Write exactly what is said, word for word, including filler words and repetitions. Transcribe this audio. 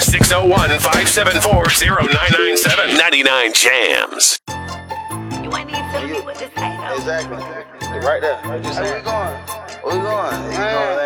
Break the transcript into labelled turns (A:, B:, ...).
A: six oh one, five seven four, oh nine nine seven. ninety-nine Jams.
B: You ain't even telling me what to say, though.
C: Exactly. Right there. Just where we going? Where we going? You going?